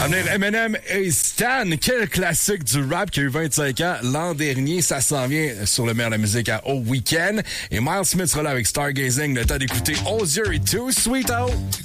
À venir Eminem et Stan, quel classique du rap qui a eu 25 ans l'an dernier. Ça s'en vient sur le meilleur de la musique à Au Week-end. Et Miles Smith sera là avec Stargazing. Le temps d'écouter Osier et Too Sweet Out.